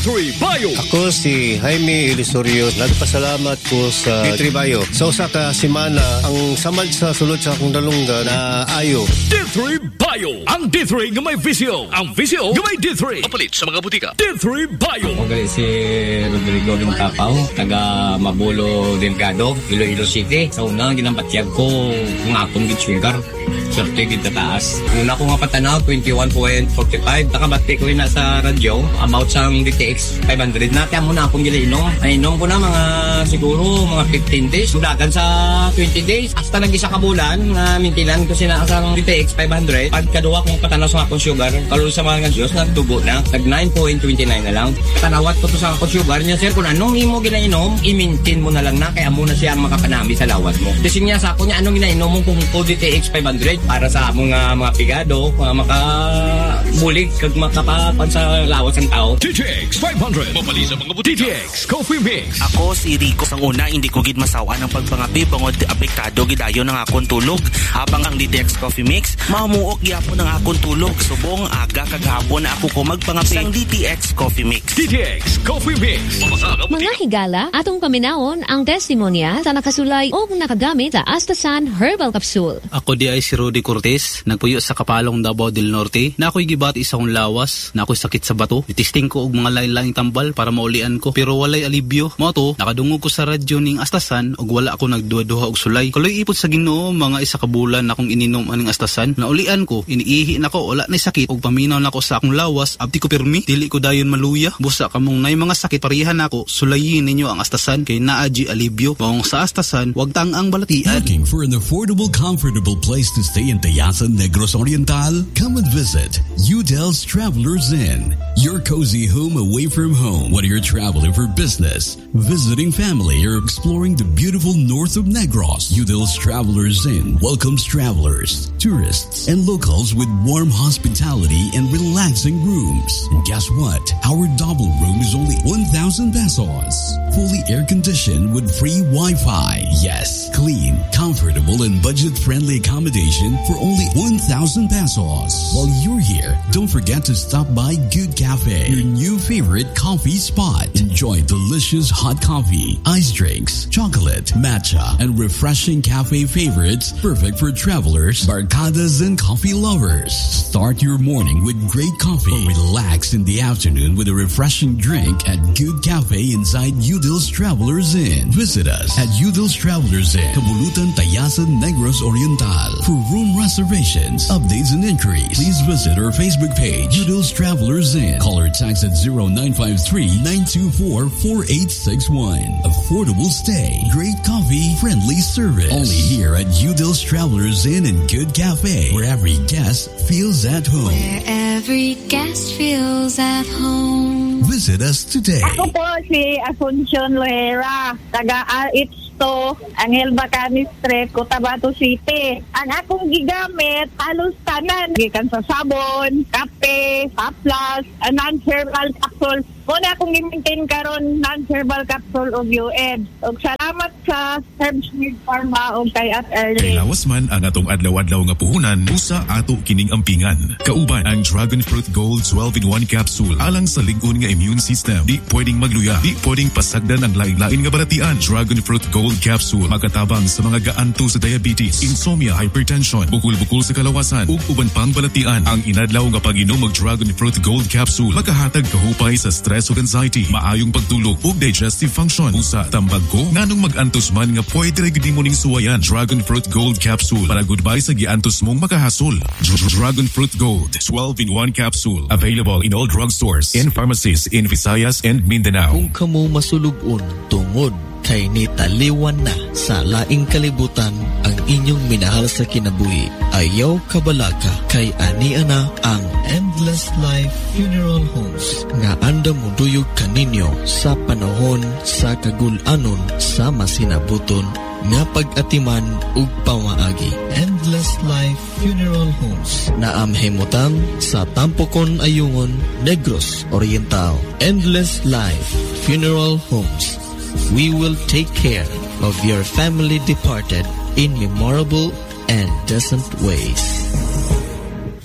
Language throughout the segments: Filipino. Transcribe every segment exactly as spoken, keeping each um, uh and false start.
three Bio. Ako si Jaime Ilisorio. Nagpasalamat ko sa D three Bio. Sa usa ka semana ang samad sa sulod sa akong dalungga na ayo. D three Bio. Ang D three nga may visio. Ang visio nga may D three. Mapalit sa mga butika. D three Bio. Ako gali si Rodrigo Limpapaw, taga Mabulo Delgado, Iloilo City. Sa una, ginampatyag ko ng akong git sugar. Swerte git taas. Una ko nga patanaw, twenty-one point four five. Nakabati ko rin na sa radyo about sa D T X five hundred. Natya mo na akong gilinom. Ay, inom ko na mga siguro mga fifteen days. Dagan sa twenty days. Hasta nag-isa ka bulan na mintilan ko sina sa D T X five hundred. Pagkaduwa kong patanaw sa akong sugar, kalul sa mga Diyos, nagtubo na. Nag nine point two nine na lang. Tanawat ko to sa akong sugar niya, sir. Kung anong imo ginainom, i-maintain mo na lang na. Kaya muna siya makapanami sa lawat mo. Kasi niya sa ako niya, anong ginainom mo kung D T X five hundred para sa mga mga pigado, mga makabulig, kag makapapan sa lawat ng tao. D T X five hundred. Mapali sa mga butika. D T X Coffee Mix. Ako si Rico. Sang una, hindi ko gid masawa ng pagpangapi bangod apekado gidayon ng akong tulog. Habang ang D T X Coffee Mix, mamuok gyapon ng akong tulog. Subong aga kagahapon na ako ko magpangapi sang D T X Coffee Mix. D T X Coffee Mix. Mga higala, atong paminawon ang testimonya sa nakasulay o nakagamit sa Astasan Herbal Capsule. Ako di ay si Rudy Cortez, nagpuyo sa Kapalong Davao del Norte, na ako'y gibati sa akong lawas, na ako'y sakit sa bato. Itisting ko og mga lain-laing tambal para maulian ko, pero walay alibyo. Mo to, nakadungog ko sa radyo ning Astasan og wala ako nagduha-duha og sulay. Kaloy ipot sa Ginoo mga isa ka bulan na akong ininom aning Astasan. Naulian ko, iniihi nako, wala na sakit og paminaw nako sa akong lawas, abti ko pirmi, dili ko dayon maluya. Busa kamong nay mga sakit parehan nako, sulayin ninyo ang Astasan kay naaji alibyo. Kung sa Astasan, wag tang ang balatian. Looking for an affordable, comfortable place to stay in Tayasan, Negros Oriental? Come and visit Udell's Travelers Inn, your cozy home away from home. Whether you're traveling for business, visiting family, or exploring the beautiful north of Negros, Udell's Travelers Inn welcomes travelers, tourists, and locals with warm hospitality and relaxing rooms. And guess what? Our double room is only one thousand pesos. Fully air-conditioned with free Wi-Fi. Yes, clean, comfortable, and budget-friendly accommodation for only one thousand pesos. While you're here, don't forget to stop by Good Cafe, your new favorite coffee spot. Enjoy delicious hot coffee, ice drinks, chocolate, matcha, and refreshing cafe favorites perfect for travelers, barcadas, and coffee lovers. Start your morning with great coffee or relax in the afternoon with a refreshing drink at Good Cafe inside Udell's Travelers Inn. Visit us at Udell's Travelers Inn, Kabulutan, Tayasan, Negros Oriental. For room reservations, updates, and inquiries, please visit our Facebook page, Udell's Travelers Inn. Call or text at zero nine five three, nine two four, four eight six one. Affordable stay, great coffee, friendly service. Only here at Udell's Travelers Inn and Good Cafe, where every guest feels at home. Where every guest feels at home. Visit us today. Ako po si Asuncion Lohera, taga Itsto, Angel Bacani Street, Cotabato City. Ang akong gigamit, halos tanan. Gikan sa sabon, kape, taplas, non-herbal capsule. Muna akong i-maintain karon non-herbal capsule of U N. Og salamat sa Herbsmith Pharma og kay At Early. Kay lawas man ang atong adlaw-adlaw nga puhunan, usa ato kining ampingan. Kauban ang Dragon Fruit Gold twelve in one capsule alang sa lig-on nga immune system. Di pwedeng magluya, di pwedeng pasagdan ang lain-lain nga baratian. Dragon Fruit Gold capsule magatabang sa mga gaanto sa diabetes, insomnia, hypertension, bukol-bukol sa kalawasan ug uban pang balatian. Ang inadlaw nga pag-inom og Dragon Fruit Gold capsule makahatag kahupay sa stress ug anxiety, maayong pagtulog ug digestive function. Usa tambag ko nganong mag-antos man nga pwede ra gid mo ning suwayan. Dragon Fruit Gold capsule para goodbye sa giantos mong makahasol. Dragon Fruit Gold twelve in one capsule available in all drugstores and pharmacies in Visayas and Mindanao. Kung kamo masulubon tungod kay nitaliwan na sa laing kalibutan ang inyong minahal sa kinabuhi, ayaw kabalaka kay ani ana ang Endless Life Funeral Homes nga andam mo duyog kaninyo sa panahon sa kagul-anon sa masinabuton nga pag-atiman ug pamaagi. Endless Life Funeral Homes na amhemutan sa Tampokon Ayungon, Negros Oriental. Endless Life Funeral Homes. We will take care of your family departed in memorable and decent ways. Ang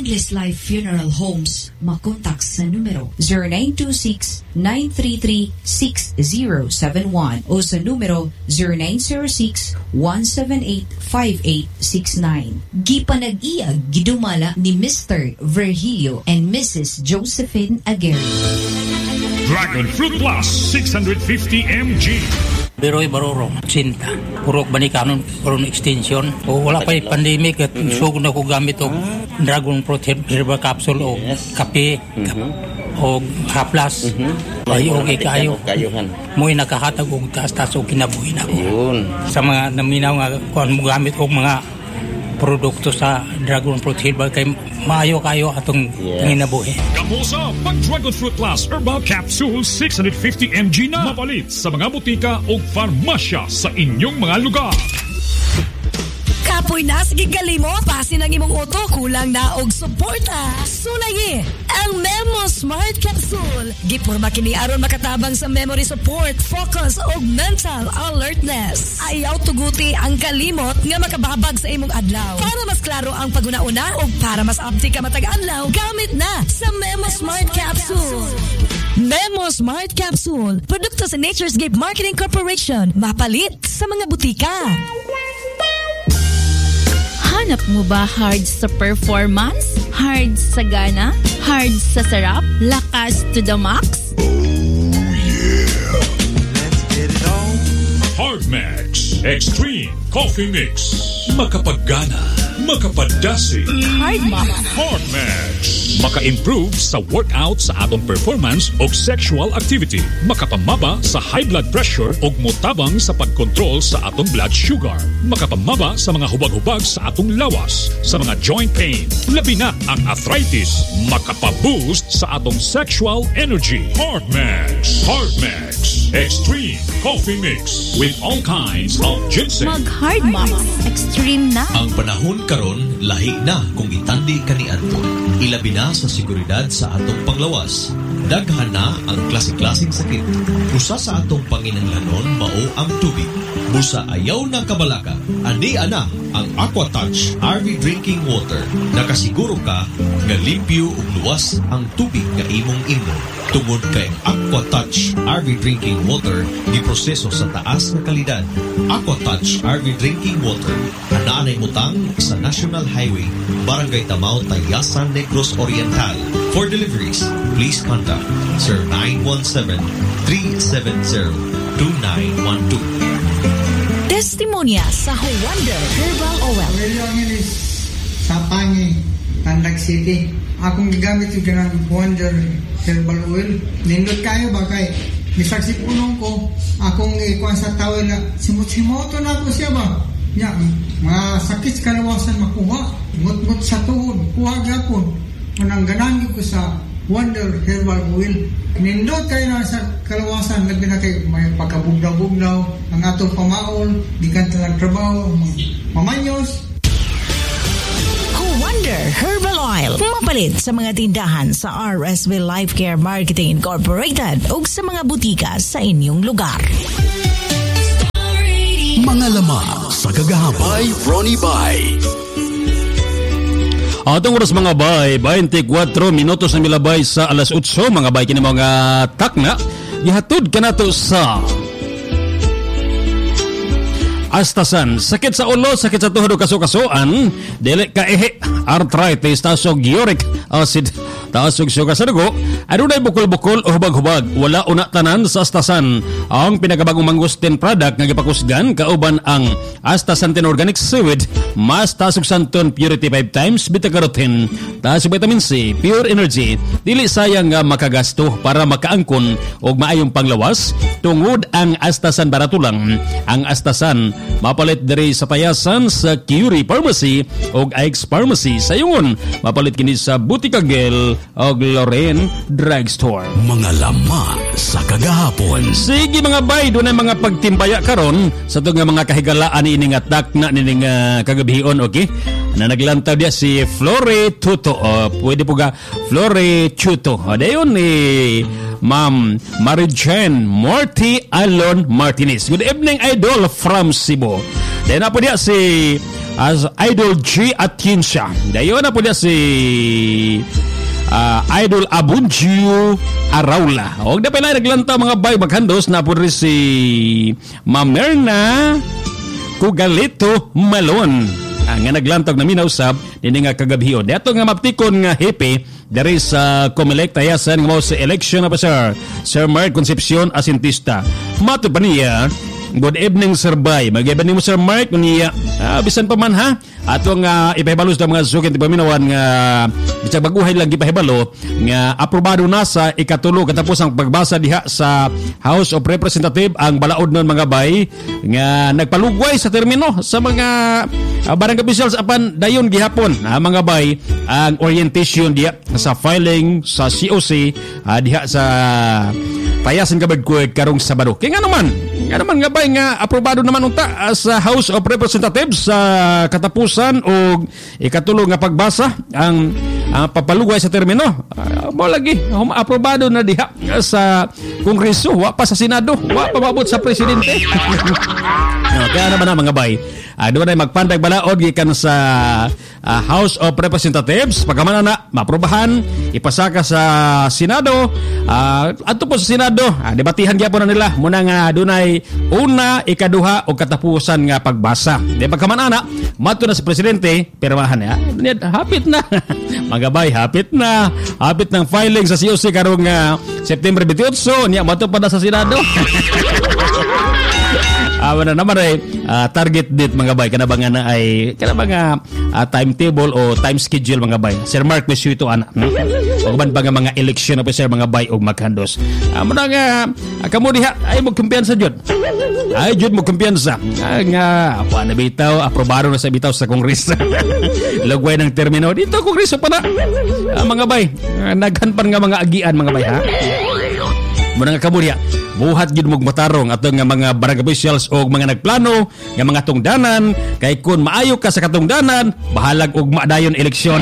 Endless Life Funeral Homes. Makontak sa numero zero nine two six, nine three three, six zero seven one o sa numero zero nine zero six, one seven eight, five eight six nine. Gipanag-iyag gidumala ni Mister Virgilio and Missus Josephine Aguirre. Dragon Fruit Plus six hundred fifty milligrams. Beroy Baroro, Sinta. Purok banikanon, purong extension. O wala pa yung pandemic at mm-hmm. sugod na ko gamit o Dragon Fruit Herbal Capsule o kape mm-hmm. o haplas. Mm-hmm. Ay, okay kayo. Mo'y nakahatag o taas-taas o kinabuhin ako. Yun. Sa mga naminaw nga kung mo gamit o mga produkto sa Dragon Fruit Herbal kay maayo kayo atong yes. Nginabuhi. Kamusa pag Dragon Fruit Plus Herbal Capsule six hundred fifty milligrams na mapalit sa mga butika o farmasya sa inyong mga lugar. Kapoy na, sige galimo, pasin ang imong auto, kulang na og suporta. Sulayi, ang Memo Smart Capsule. Gipurma kini aron makatabang sa memory support, focus og mental alertness. Ayaw tuguti ang kalimot nga makababag sa imong adlaw. Para mas klaro ang paguna-una og para mas abti ka matag adlaw, gamit na sa Memo Smart Capsule. Memo Smart Capsule, produkto sa Nature's Gate Marketing Corporation, mapalit sa mga butika. Hanap mo ba hard sa performance? Hard sa gana? Hard sa sarap? Lakas to the max? Oh yeah! Let's get it on! Hard Max Extreme Coffee Mix. Makapagana, makapadasi. Hard Max. Hard Max. Maka-improve sa workout sa atong performance o sexual activity. Makapamaba sa high blood pressure o mutabang sa pagkontrol sa atong blood sugar. Makapamaba sa mga hubag-hubag sa atong lawas, sa mga joint pain, labi na ang arthritis. Makapaboost sa atong sexual energy. Hard Max. Hard Max Extreme Coffee Mix with all kinds of ginseng. Mag-Hard Max Extreme na. Ang panahon karon lahi na kung itandi kaniadto. Ilabi na sa seguridad sa atong panglawas. Daghan na ang klase-klaseng sakit. Usa sa atong panginahanglanon mao ang tubig. Busa ayaw na kabalaka. Ani ana ang AquaTouch R V Drinking Water. Nakasiguro ka nga limpyo ug luwas ang tubig nga imong inom. Tungod kay AquaTouch R V Drinking Water giproseso sa taas nga kalidad. AquaTouch R V Drinking Water anaanay butang sa National Highway, Barangay Tamao, Tayasan, Negros Oriental. For deliveries, please contact Sir nine one seven, three seven zero, two nine one two. Testimonya sa Wonder Herbal Oil. William sa Pangi, Tandag City. Akong gigamit yung ganang Wonder Herbal Oil. Nindot kayo ba kay misaksi punong ko, akong ikuha sa tawel na simot-simoto na ako siya ba? Ya, mga sakit sa kalawasan makuha. Mut-mut sa tuhod, kuha gapon. Manang ganan ko sa Wonder Herbal Oil. Nindot kayo na sa kalawasan, labi na kayo may pagkabugnaw-bugnaw, ang atong pamaol, di ka talang trabaho, mamanyos. Wonder Herbal Oil. Mapalit sa mga tindahan sa R S V Life Care Marketing Incorporated o sa mga butika sa inyong lugar. Mga lamang sa kagahapon. By Ronnie Bay. Atong oras mga bay, twenty-four minutos na milabay sa alas eight, mga bay, kini mga takna, gihatod ka na to sa Astasan. Sakit sa ulo, sakit sa tuhod o kaso-kasuan, dili ka ihi, arthritis, tasog uric acid, tasog sugar sa dugo, adunay bukol-bukol o hubag-hubag, wala una tanan sa Astasan. Ang pinakabagong mangustin product nga gipakusgan kauban ang Astasantin Organic Seaweed, mas tasog santon purity five times, beta-carotene, tasog vitamin C, pure energy, dili sayang nga makagasto para makaangkon o maayong panglawas, tungod ang Astasan barato lang. Ang Astasan mapalit diri sa Tayasan sa Curie Pharmacy o Ike's Pharmacy. Sa yungon, mapalit kini sa Butika Gel o Lorraine Drugstore. Mga lama sa kagahapon. Sige mga bay, doon ay mga pagtimbaya karon sa ito nga mga kahigalaan ini nga takna nining uh, kagabihion, okay? Na naglantaw dia si Flore Tuto. O, pwede po ga Flore Tuto. O, dayon ni Ma'am Marijen Morty Alon Martinez. Good evening, idol from Cebu. Then na po dia si as Idol G Atienza. Dayon na po niya si uh, Idol Abunju Araula. O na pala naglanta mga bay maghandos na po rin si Mamerna Kugalito Malon. Ang nga naglantog na minausab din nga kagabiho. Dato nga maptikon nga hepe dari sa Comelec tayasan nga mo sa election officer Sir Mark Concepcion Asintista. Mato pa niya, good evening Sir Bay. Mag-evening mo Sir Mark niya. Ah, bisan pa man ha. Ato nga ipahibalo sa mga sukin ti paminawan nga bisag baguhay lang gipahibalo nga aprobado na sa ikatulo katapos ang pagbasa diha sa House of Representatives ang balaod nun mga bay nga nagpalugway sa termino sa mga uh, barang officials apan dayon gihapon uh, mga bay ang orientation diha sa filing sa C O C uh, diha sa Tayasan Kabadkuig karong Sabado. Kaya nga naman, nga naman nga bay nga aprobado naman unta uh, sa House of Representatives sa uh, katapusan o ikatulo nga pagbasa ang uh, papalugway sa termino. Uh, mo lagi, um, aprobado na diha uh, sa Kongreso, wa pa sa Senado, wa pa mabot sa Presidente. uh, kaya naman na mga bay, uh, doon ay magpandag balaod gikan sa uh, House of Representatives. Pagkamana na, maprobahan, ipasaka sa Senado. Uh, ato po sa Senado, uh, debatihan gyapon na nila muna nga dunay una, ikaduha o katapusan nga pagbasa. Di pagkamana na, mato na sa Presidente, pirmahan ya. Hapit na. Mga bay, hapit na. Hapit ng filing sa C O C karong uh, September twenty-eight. Niya, mato pa na sa Senado. Ah, uh, naman ay uh, target date mga bay kanabangan na ay kanabang uh, timetable o time schedule mga bay. Sir Mark Mesio ito ana. No? O ban mga mga election officer mga bay og maghandos. Ah, uh, muna nga uh, kamo diha ay mo kumpiyansa jud. Ay jud mo kumpiyansa. Uh, nga apa na bitaw aprobado na sa bitaw sa Kongreso. Lugway ng termino dito Kongreso pa na. Uh, mga bay, uh, naghanpan nga mga agian mga bay ha. Muna nga kamo diha buhat gid mog matarong ato nga mga barangay officials o mga nagplano nga mga tungdanan kay kun maayo ka sa katungdanan bahalag og madayon eleksyon.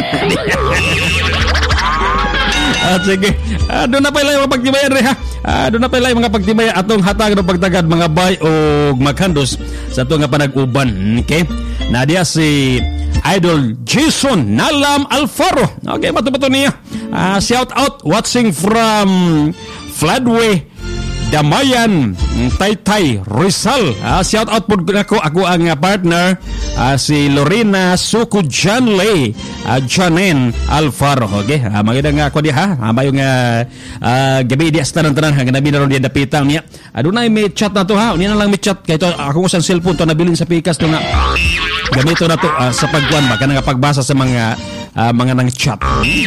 At sige, uh, doon na pala yung mga pagtibayan re ha. Uh, doon na pala yung mga pagtibayan atong hatag ng pagtagad mga bay o maghandos sa ito nga panag-uban. Okay? Nadia si Idol Jason Nalam Alfaro. Okay, mato-mato niya. Uh, shout out watching from Floodway Damayan, Taytay, Rizal. Uh, shout out po ako, ako ang uh, partner, uh, si Lorena Suku Janley, uh, Janen Alfaro. Okay, uh, magandang ako diha. Uh, may yung uh, uh, gabi diya sa tanan-tanan, hanggang nabi na ron diya dapitang niya. Uh, doon na may chat na to ha, hindi na lang may chat. Kaya ito, ako sa cellphone to nabilin sa pikas to nga. Gamito na to uh, sa pagkuhan ba, kanang pagbasa sa mga uh, mga nang chat.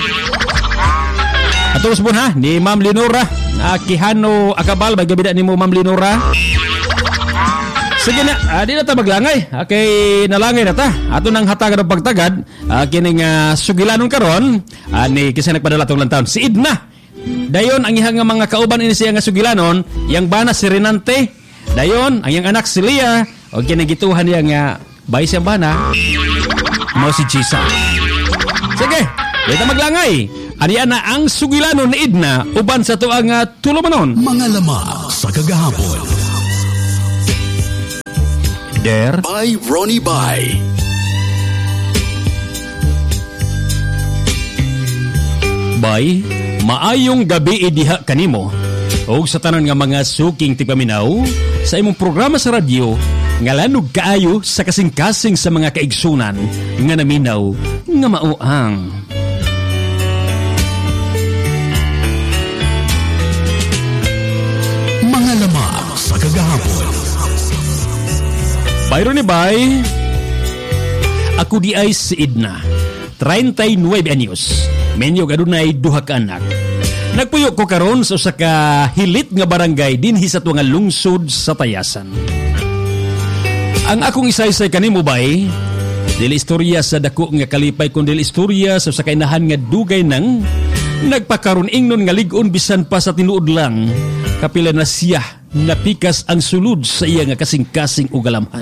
Atos po ha, ni Ma'am Linora uh, Kihano Akabal, may gabida ni mo Ma'am Linora. Sige na, uh, di na ta maglangay. Okay, nalangay na ta. Ato nang hatagan ng pagtagad, uh, kining uh, sugilanon karon uh, ni kisa nagpadala tong lantaon. Si Idna. Dayon, ang ihang mga kauban ini siya nga sugilanon, yang bana si Renante. Dayon, ang iyang anak si Lia. O kinagituhan niya nga, bay siya bana, mo si Chisa. Sige, di na maglangay. Ariyan na ang sugilanon ni Idna uban sa tuang uh, tulumanon. Mga lama sa kagahapon. Der by Ronnie Bay. Bay, maayong gabi idiha kanimo og sa tanan nga mga suking tipaminaw sa imong programa sa radyo nga lanog kaayo sa kasing-kasing sa mga kaigsunan nga naminaw nga mauang. Sa kagahapon. Bayro ni Bay, ako di ay si Idna, thirty-nine anyos, menyo adunay duha ka anak. Nagpuyo ko karon sa usa ka hilit nga barangay dinhi sa tuwa nga lungsod sa Tayasan. Ang akong isaysay kanimo Bay, dili istorya sa dako nga kalipay kun dili istorya sa usa ka inahan nga dugay nang nagpakaron ingnon nga lig-on bisan pa sa tinuod lang. Kapila na siya napikas ang sulod sa iya nga kasing-kasing ugalamhan.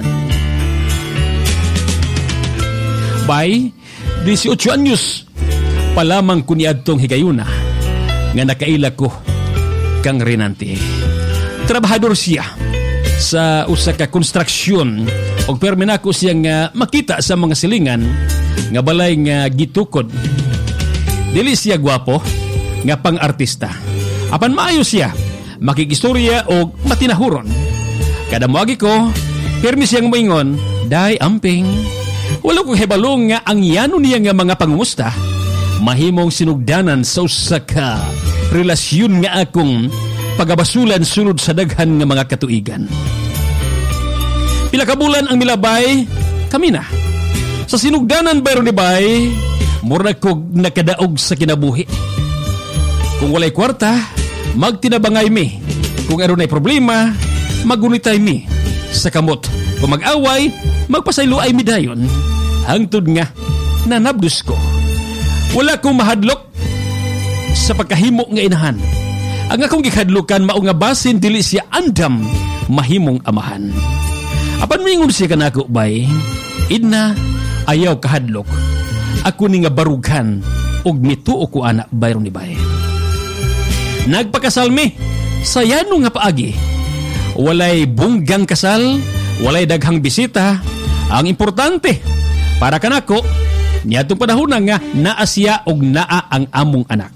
Bay, eighteen anyos palamang kuniadtong higayuna nga nakaila ko kang Renante. Trabahador siya, sa usa ka konstruksyon og permi nako siya nga makita sa mga silingan nga balay nga gitukod. Dili siya gwapo nga pang-artista. Apan maayo siya makikistorya og matinahuron. Kada moagi ko, permi siyang moingon, day amping. Wala ko hebalong nga ang yano niya nga mga pangumusta mahimong sinugdanan sa usa ka relasyon nga akong pagabasulan sunod sa daghan nga mga katuigan. Pila ka bulan ang milabay, kami na. Sa sinugdanan bayro ni bay, mura ko nakadaog sa kinabuhi. Kung walay kwarta, magtinabangay mi. Kung aron ay problema, magunitay mi. Sa kamot, kung mag-away, magpasaylo ay mi dayon. Hangtod nga, nanabdos ko. Wala kong mahadlok sa pagkahimo nga inahan. Ang akong gikadlukan mao nga basin dili siya andam mahimong amahan. Apan mingon siya kanako bay, idna ayaw kahadlok. Ako ni nga barughan og mituo ko ana bayron ni bay. Nagpakasalmi sa yano nga paagi. Walay bunggang kasal, walay daghang bisita. Ang importante para kanako niadtong panahon nga naa siya og naa ang among anak.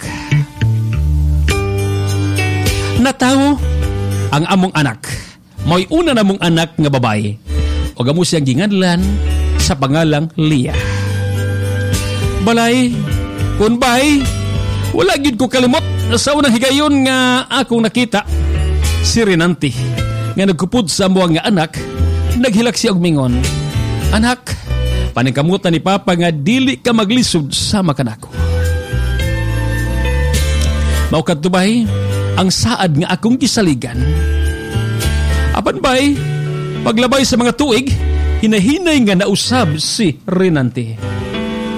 Natawo ang among anak. Mo'y una namong anak nga babae. O gamo siyang ginganlan sa pangalang Leah. Balay, kun bay, wala gyud ko kalimot sa unang higayon nga akong nakita si Renante nga nagkupod sa amuang nga anak. Naghilak siya og mingon, anak, paningkamutan ni Papa nga dili ka maglisod sama kanako. Mao kadto bay ang saad nga akong gisaligan. Apan bay, paglabay sa mga tuig, hinahinay nga nausab si Renante.